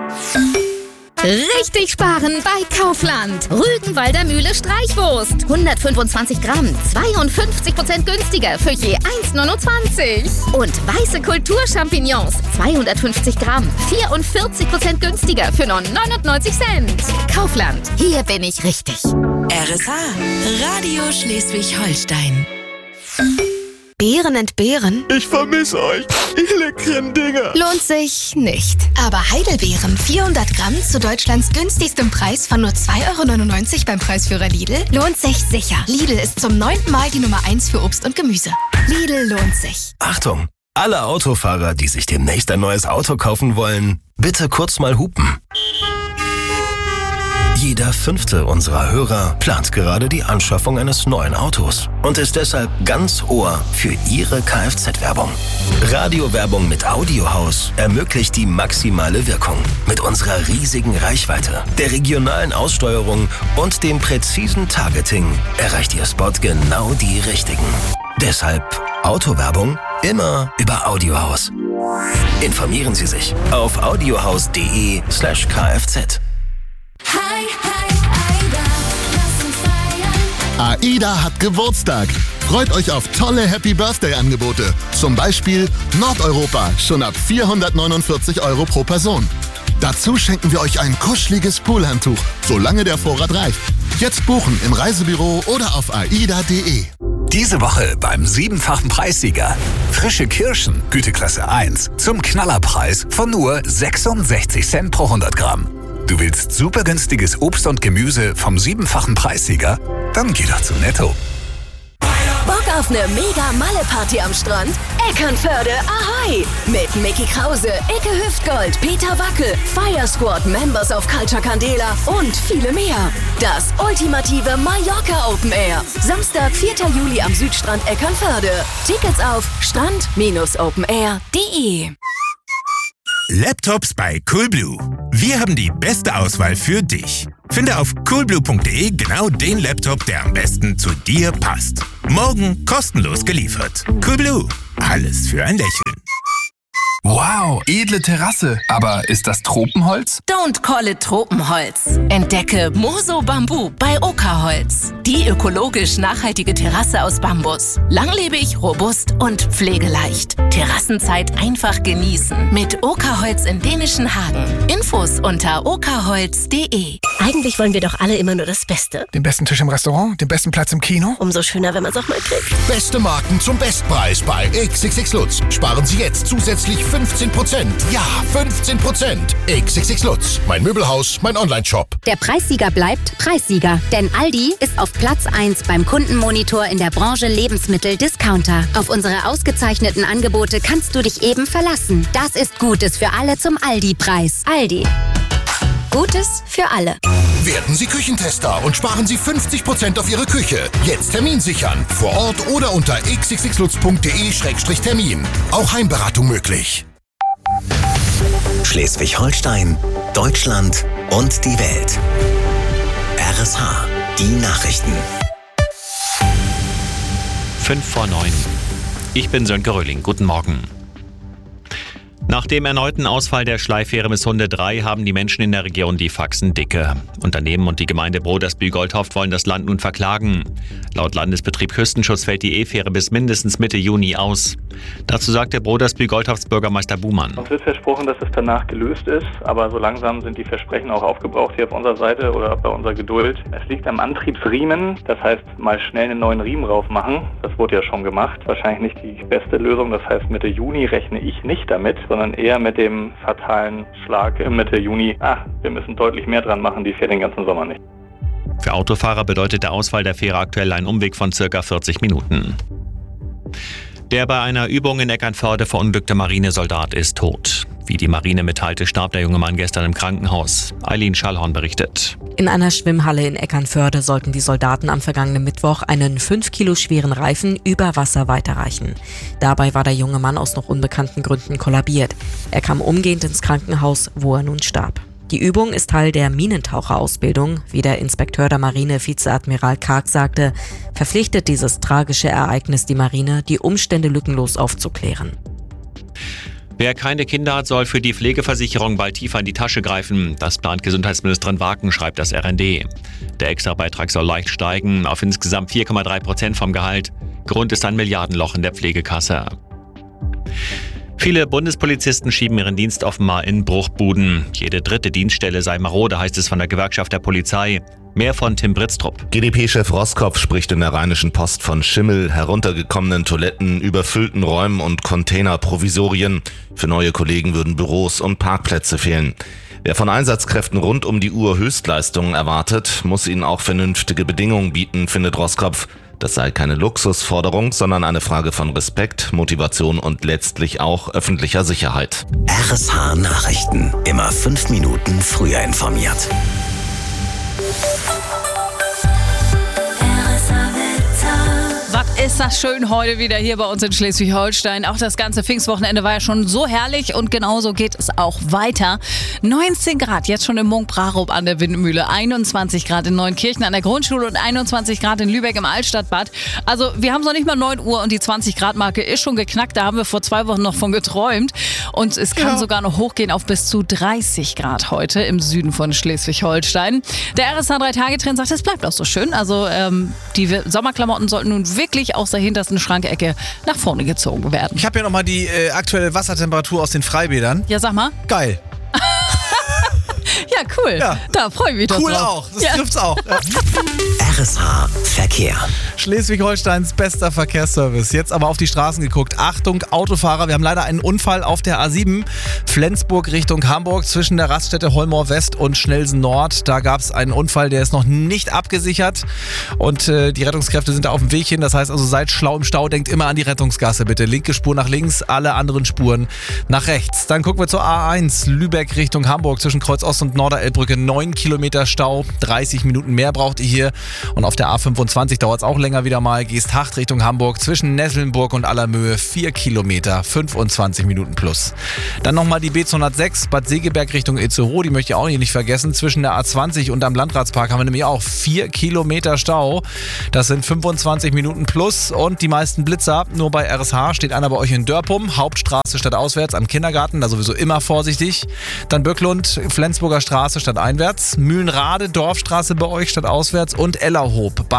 Richtig sparen bei Kaufland. Rügenwalder Mühle Streichwurst. 125 Gramm, 52% günstiger für je 1,29. Und weiße Kulturchampignons. 250 Gramm, 44% günstiger für nur 99 Cent. Kaufland, hier bin ich richtig. RSH, Radio Schleswig-Holstein. Beeren entbehren? Ich vermisse euch, ihr leckeren Dinger. Lohnt sich nicht. Aber Heidelbeeren, 400 Gramm zu Deutschlands günstigstem Preis von nur 2,99 € beim Preisführer Lidl, lohnt sich sicher. Lidl ist zum 9. Mal die Nummer 1 für Obst und Gemüse. Lidl lohnt sich. Achtung! Alle Autofahrer, die sich demnächst ein neues Auto kaufen wollen, bitte kurz mal hupen. Jeder 5. unserer Hörer plant gerade die Anschaffung eines neuen Autos und ist deshalb ganz Ohr für Ihre Kfz-Werbung. Radiowerbung mit Audiohaus ermöglicht die maximale Wirkung. Mit unserer riesigen Reichweite, der regionalen Aussteuerung und dem präzisen Targeting erreicht Ihr Spot genau die Richtigen. Deshalb Autowerbung immer über Audiohaus. Informieren Sie sich auf audiohaus.de/kfz. AIDA hat Geburtstag. Freut euch auf tolle Happy-Birthday-Angebote. Zum Beispiel Nordeuropa, schon ab 449 € pro Person. Dazu schenken wir euch ein kuscheliges Poolhandtuch, solange der Vorrat reicht. Jetzt buchen im Reisebüro oder auf aida.de. Diese Woche beim 7-fachen Preissieger. Frische Kirschen, Güteklasse 1, zum Knallerpreis von nur 66 Cent pro 100 Gramm. Du willst super günstiges Obst und Gemüse vom 7-fachen Preissieger? Dann geh doch zu Netto. Bock auf eine Mega-Malle-Party am Strand? Eckernförde Ahoi! Mit Mickey Krause, Icke Hüftgold, Peter Wackel, Fire Squad, Members of Culture Candela und viele mehr. Das ultimative Mallorca Open Air. Samstag, 4. Juli am Südstrand Eckernförde. Tickets auf strand-openair.de. Laptops bei Coolblue. Wir haben die beste Auswahl für dich. Finde auf coolblue.de genau den Laptop, der am besten zu dir passt. Morgen kostenlos geliefert. Coolblue. Alles für ein Lächeln. Wow, edle Terrasse. Aber ist das Tropenholz? Don't call it Tropenholz. Entdecke Moso Bambu bei Oka-Holz. Die ökologisch nachhaltige Terrasse aus Bambus. Langlebig, robust und pflegeleicht. Terrassenzeit einfach genießen. Mit Oka-Holz in dänischen Hagen. Infos unter okaholz.de. Eigentlich wollen wir doch alle immer nur das Beste. Den besten Tisch im Restaurant, den besten Platz im Kino. Umso schöner, wenn man es auch mal kriegt. Beste Marken zum Bestpreis bei XXX Lutz. Sparen Sie jetzt zusätzlich 15%. Ja, 15%. XXX Lutz. Mein Möbelhaus, mein Onlineshop. Der Preissieger bleibt Preissieger. Denn Aldi ist auf Platz 1 beim Kundenmonitor in der Branche Lebensmittel-Discounter. Auf unsere ausgezeichneten Angebote kannst du dich eben verlassen. Das ist Gutes für alle zum Aldi-Preis. Aldi. Gutes für alle. Werden Sie Küchentester und sparen Sie 50% auf Ihre Küche. Jetzt Termin sichern. Vor Ort oder unter xxxlutz.de/termin. Auch Heimberatung möglich. Schleswig-Holstein, Deutschland und die Welt. RSH, die Nachrichten. 8:55. Ich bin Sönke Röhling. Guten Morgen. Nach dem erneuten Ausfall der Schleifähre Miss Hunde 3 haben die Menschen in der Region die Faxen dicke. Unternehmen und die Gemeinde Brodersbühl-Goldhoft wollen das Land nun verklagen. Laut Landesbetrieb Küstenschutz fällt die E-Fähre bis mindestens Mitte Juni aus. Dazu sagt der Brodersbühl-Goldhofts Bürgermeister Buhmann. Uns wird versprochen, dass es danach gelöst ist, aber so langsam sind die Versprechen auch aufgebraucht hier auf unserer Seite oder bei unserer Geduld. Es liegt am Antriebsriemen, das heißt mal schnell einen neuen Riemen drauf machen. Das wurde ja schon gemacht. Wahrscheinlich nicht die beste Lösung, das heißt Mitte Juni rechne ich nicht damit, sondern eher mit dem fatalen Schlag Mitte Juni. Wir müssen deutlich mehr dran machen, die fährt den ganzen Sommer nicht. Für Autofahrer bedeutet der Ausfall der Fähre aktuell einen Umweg von ca. 40 Minuten. Der bei einer Übung in Eckernförde verunglückte Marinesoldat ist tot. Wie die Marine mitteilte, starb der junge Mann gestern im Krankenhaus. Eileen Schallhorn berichtet. In einer Schwimmhalle in Eckernförde sollten die Soldaten am vergangenen Mittwoch einen 5 Kilo schweren Reifen über Wasser weiterreichen. Dabei war der junge Mann aus noch unbekannten Gründen kollabiert. Er kam umgehend ins Krankenhaus, wo er nun starb. Die Übung ist Teil der Minentaucherausbildung. Wie der Inspekteur der Marine, Vizeadmiral Karg, sagte, verpflichtet dieses tragische Ereignis die Marine, die Umstände lückenlos aufzuklären. Wer keine Kinder hat, soll für die Pflegeversicherung bald tiefer in die Tasche greifen. Das plant Gesundheitsministerin Waken, schreibt das RND. Der Extrabeitrag soll leicht steigen, auf insgesamt 4,3% vom Gehalt. Grund ist ein Milliardenloch in der Pflegekasse. Viele Bundespolizisten schieben ihren Dienst offenbar in Bruchbuden. Jede dritte Dienststelle sei marode, heißt es von der Gewerkschaft der Polizei. Mehr von Tim Britztrup. GdP-Chef Roskopf spricht in der Rheinischen Post von Schimmel, heruntergekommenen Toiletten, überfüllten Räumen und Containerprovisorien. Für neue Kollegen würden Büros und Parkplätze fehlen. Wer von Einsatzkräften rund um die Uhr Höchstleistungen erwartet, muss ihnen auch vernünftige Bedingungen bieten, findet Roskopf. Das sei keine Luxusforderung, sondern eine Frage von Respekt, Motivation und letztlich auch öffentlicher Sicherheit. RSH Nachrichten. Immer 5 Minuten früher informiert. Was ist das schön heute wieder hier bei uns in Schleswig-Holstein. Auch das ganze Pfingstwochenende war ja schon so herrlich und genauso geht es auch weiter. 19 Grad jetzt schon in Munk-Brarup an der Windmühle, 21 Grad in Neunkirchen an der Grundschule und 21 Grad in Lübeck im Altstadtbad. Also wir haben noch nicht mal 9 Uhr und die 20 Grad Marke ist schon geknackt. Da haben wir vor 2 Wochen noch von geträumt. Und es kann sogar noch hochgehen auf bis zu 30 Grad heute im Süden von Schleswig-Holstein. Der RSH 3-Tage-Trend sagt, es bleibt auch so schön. Also die Sommerklamotten sollten nun wirklich aus der hintersten Schrankecke nach vorne gezogen werden. Ich habe ja nochmal die aktuelle Wassertemperatur aus den Freibädern. Ja, sag mal. Geil. Ja, cool. Ja. Da freue ich mich doch cool drauf. Auch. Das trifft's auch. Ja. RSH Verkehr. Schleswig-Holsteins bester Verkehrsservice. Jetzt aber auf die Straßen geguckt. Achtung, Autofahrer, wir haben leider einen Unfall auf der A7. Flensburg Richtung Hamburg zwischen der Raststätte Holmor West und Schnelsen Nord. Da gab es einen Unfall, der ist noch nicht abgesichert. Und die Rettungskräfte sind da auf dem Weg hin. Das heißt also, seid schlau im Stau, denkt immer an die Rettungsgasse bitte. Linke Spur nach links, alle anderen Spuren nach rechts. Dann gucken wir zur A1 Lübeck Richtung Hamburg zwischen Kreuz Ost und Norderelbbrücke. 9 Kilometer Stau, 30 Minuten mehr braucht ihr hier. Und auf der A25 dauert es auch länger wieder mal. Geesthacht Richtung Hamburg zwischen Nesselnburg und Allermöhe 4 Kilometer, 25 Minuten plus. Dann nochmal die B206 Bad Segeberg Richtung Itzehoe, die möchte ich auch nicht vergessen. Zwischen der A20 und am Landratspark haben wir nämlich auch 4 Kilometer Stau. Das sind 25 Minuten plus und die meisten Blitzer. Nur bei RSH steht einer bei euch in Dörpum, Hauptstraße stadtauswärts am Kindergarten, da sowieso immer vorsichtig. Dann Böcklund, Flensburger Straße stadteinwärts, Mühlenrade, Dorfstraße bei euch stadtauswärts und Ellerhoop.